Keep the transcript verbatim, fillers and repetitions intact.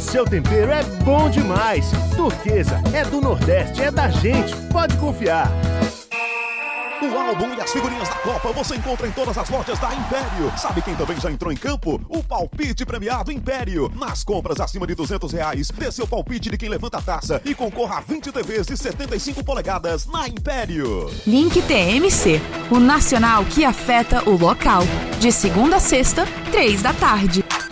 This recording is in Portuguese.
seu tempero é bom demais. Turquesa é do Nordeste, é da gente, pode confiar. O álbum e as figurinhas da Copa você encontra em todas as lojas da Império. Sabe quem também já entrou em campo? O palpite premiado Império. Nas compras acima de duzentos reais, dê seu palpite de quem levanta a taça e concorra a vinte T Vs de setenta e cinco polegadas na Império. Link T M C, o nacional que afeta o local. De segunda a sexta, três da tarde.